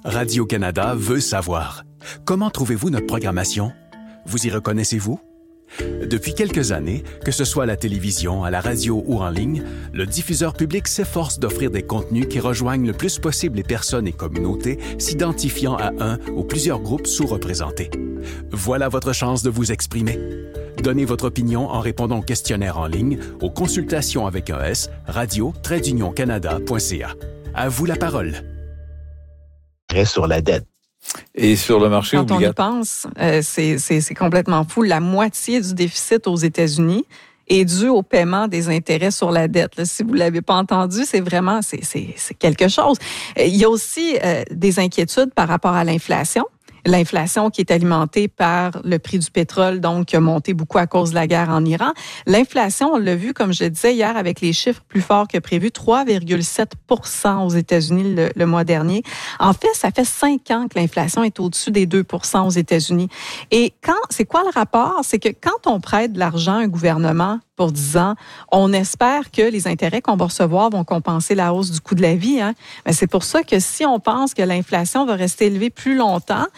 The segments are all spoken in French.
Radio-Canada veut savoir. Comment trouvez-vous notre programmation? Vous y reconnaissez-vous? Depuis quelques années, que ce soit à la télévision, à la radio ou en ligne, le diffuseur public s'efforce d'offrir des contenus qui rejoignent le plus possible les personnes et communautés s'identifiant à un ou plusieurs groupes sous-représentés. Voilà votre chance de vous exprimer. Donnez votre opinion en répondant au questionnaire en ligne aux consultations avec un S, radio-canada.ca. À vous la parole. Sur la dette. Et sur le marché obligatoire. Quand on y pense, c'est complètement fou. La moitié du déficit aux États-Unis est due au paiement des intérêts sur la dette. Là, si vous ne l'avez pas entendu, c'est vraiment c'est quelque chose. Il y a aussi des inquiétudes par rapport à l'inflation. L'inflation qui est alimentée par le prix du pétrole, donc qui a monté beaucoup à cause de la guerre en Iran. L'inflation, on l'a vu, comme je le disais hier, avec les chiffres plus forts que prévu, 3,7% aux États-Unis le mois dernier. En fait, ça fait 5 ans que l'inflation est au-dessus des 2% aux États-Unis. Et c'est quoi le rapport? C'est que quand on prête de l'argent à un gouvernement pour 10 ans, on espère que les intérêts qu'on va recevoir vont compenser la hausse du coût de la vie. Hein? Mais c'est pour ça que si on pense que l'inflation va rester élevée plus longtemps,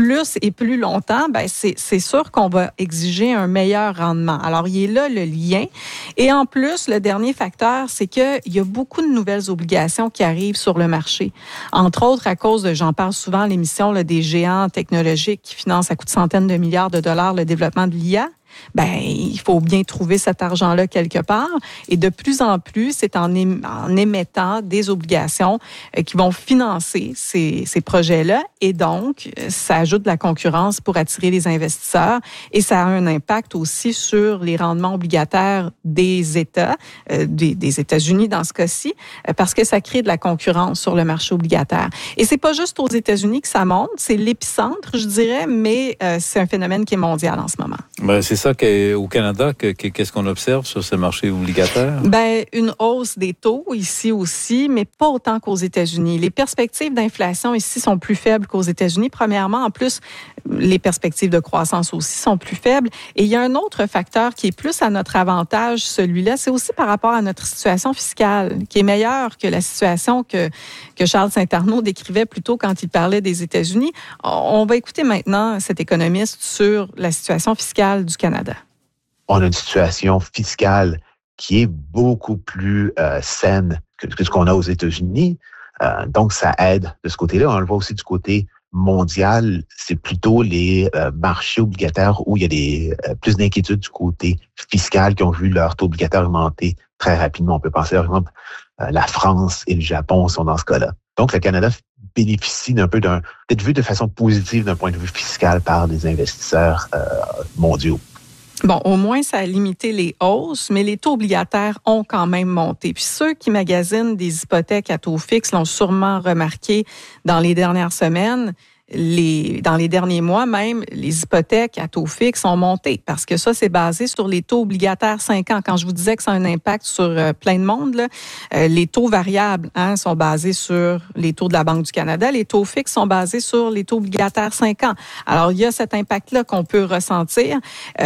ben c'est sûr qu'on va exiger un meilleur rendement. Alors, il est là le lien. Et en plus, le dernier facteur, c'est qu'il y a beaucoup de nouvelles obligations qui arrivent sur le marché. Entre autres, à cause de, j'en parle souvent à l'émission, des géants technologiques qui financent à coups de centaines de milliards de dollars le développement de l'IA. Ben, il faut bien trouver cet argent-là quelque part. Et de plus en plus, c'est en émettant des obligations qui vont financer ces projets-là. Et donc, ça ajoute de la concurrence pour attirer les investisseurs. Et ça a un impact aussi sur les rendements obligataires des États, des États-Unis dans ce cas-ci, parce que ça crée de la concurrence sur le marché obligataire. Et c'est pas juste aux États-Unis que ça monte, c'est l'épicentre, je dirais, mais c'est un phénomène qui est mondial en ce moment. Ben, c'est ça qu'au Canada, qu'est-ce qu'on observe sur ce marché obligataire? Ben, une hausse des taux ici aussi, mais pas autant qu'aux États-Unis. Les perspectives d'inflation ici sont plus faibles qu'aux États-Unis. Premièrement, en plus, les perspectives de croissance aussi sont plus faibles. Et il y a un autre facteur qui est plus à notre avantage, celui-là, c'est aussi par rapport à notre situation fiscale, qui est meilleure que la situation que Charles Saint-Arnaud décrivait plus tôt quand il parlait des États-Unis. On va écouter maintenant cet économiste sur la situation fiscale du Canada. On a une situation fiscale qui est beaucoup plus saine que ce qu'on a aux États-Unis. Donc, ça aide de ce côté-là. On le voit aussi du côté mondial. C'est plutôt les marchés obligataires où il y a plus d'inquiétudes du côté fiscal qui ont vu leur taux obligataire augmenter très rapidement. On peut penser, par exemple, la France et le Japon sont dans ce cas-là. Donc, le Canada bénéficie d'être vu de façon positive d'un point de vue fiscal par les investisseurs mondiaux. Bon, au moins, ça a limité les hausses, mais les taux obligataires ont quand même monté. Puis ceux qui magasinent des hypothèques à taux fixe l'ont sûrement remarqué dans les dernières semaines. Dans les derniers mois même, les hypothèques à taux fixe ont monté parce que ça, c'est basé sur les taux obligataires 5 ans. Quand je vous disais que ça a un impact sur plein de monde, là, les taux variables sont basés sur les taux de la Banque du Canada. Les taux fixes sont basés sur les taux obligataires 5 ans. Alors, il y a cet impact-là qu'on peut ressentir.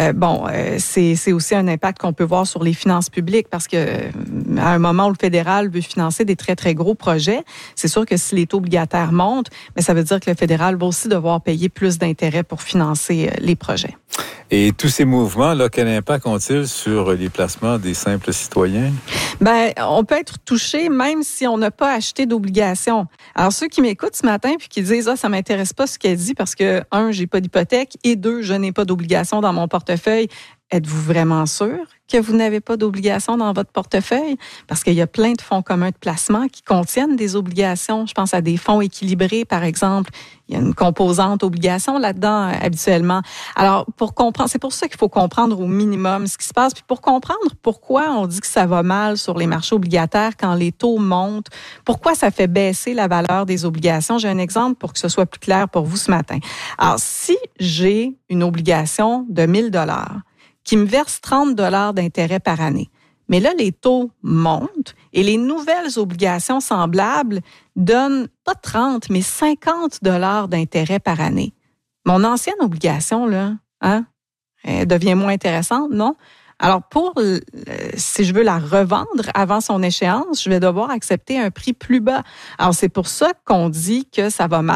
C'est aussi un impact qu'on peut voir sur les finances publiques parce que à un moment où le fédéral veut financer des très, très gros projets, c'est sûr que si les taux obligataires montent, mais ça veut dire que le fédéral va aussi devoir payer plus d'intérêts pour financer les projets. Et tous ces mouvements-là, quel impact ont-ils sur les placements des simples citoyens? Ben, on peut être touché même si on n'a pas acheté d'obligations. Alors, ceux qui m'écoutent ce matin puis qui disent « Ah, ça m'intéresse pas ce qu'elle dit parce que, 1, j'ai pas d'hypothèque et 2, je n'ai pas d'obligation dans mon portefeuille », êtes-vous vraiment sûr que vous n'avez pas d'obligations dans votre portefeuille? Parce qu'il y a plein de fonds communs de placement qui contiennent des obligations. Je pense à des fonds équilibrés, par exemple. Il y a une composante obligation là-dedans, habituellement. Alors, pour comprendre, c'est pour ça qu'il faut comprendre au minimum ce qui se passe. Puis pour comprendre pourquoi on dit que ça va mal sur les marchés obligataires quand les taux montent, pourquoi ça fait baisser la valeur des obligations. J'ai un exemple pour que ce soit plus clair pour vous ce matin. Alors, si j'ai une obligation de 1 000 $ qui me verse 30 $ d'intérêt par année. Mais là, les taux montent et les nouvelles obligations semblables donnent pas 30, mais 50 $ d'intérêt par année. Mon ancienne obligation, là, elle devient moins intéressante, non? Alors, si je veux la revendre avant son échéance, je vais devoir accepter un prix plus bas. Alors, c'est pour ça qu'on dit que ça va mal.